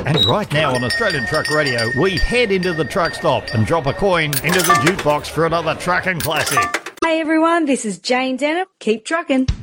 And right now on Australian Truck Radio, we head into the truck stop and drop a coin into the jukebox for another trucking classic. Hey everyone, this is Jane Denham. Keep trucking.